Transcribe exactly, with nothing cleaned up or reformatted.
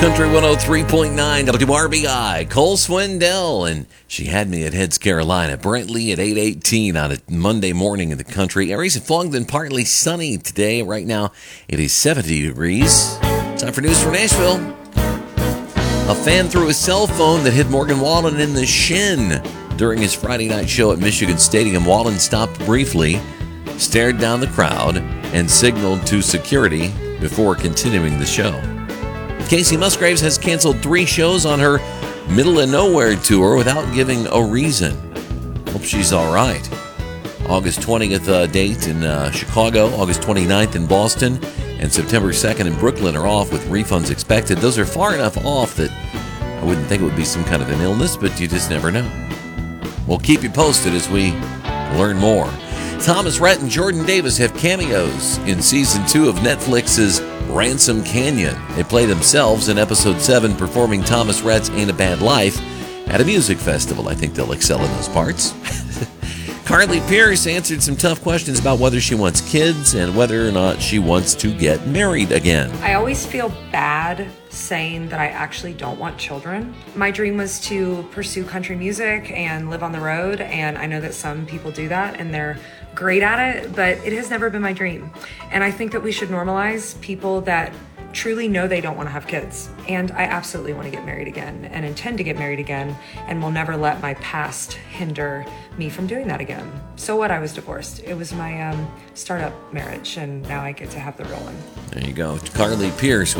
Country one oh three point nine W R B I, Cole Swindell, and She Had Me at Heads, Carolina. Brent Lee at eight eighteen on a Monday morning in the country. Areas of Flongden, partly sunny today. Right now, it is seventy degrees. Time for news from Nashville. A fan threw a cell phone that hit Morgan Wallen in the shin during his Friday night show at Michigan Stadium. Wallen stopped briefly, stared down the crowd, and signaled to security before continuing the show. Casey Musgraves has canceled three shows on her Middle of Nowhere tour without giving a reason. Hope she's all right. August twentieth uh, date in uh, Chicago, August twenty-ninth in Boston, and September second in Brooklyn are off with refunds expected. Those are far enough off that I wouldn't think it would be some kind of an illness, but you just never know. We'll keep you posted as we learn more. Thomas Rhett and Jordan Davis have cameos in season two of Netflix's Ransom Canyon. They play themselves in episode seven, performing Thomas Rhett's Ain't a Bad Life at a music festival. I think they'll excel in those parts. Carly Pearce answered some tough questions about whether she wants kids and whether or not she wants to get married again. I always feel bad saying that I actually don't want children. My dream was to pursue country music and live on the road, and I know that some people do that and they're great at it, but it has never been my dream. And I think that we should normalize people that truly know they don't want to have kids. And I absolutely want to get married again and intend to get married again, and will never let my past hinder me from doing that again. So what, I was divorced. It was my um, startup marriage, and now I get to have the real one. There you go. Carly Pearce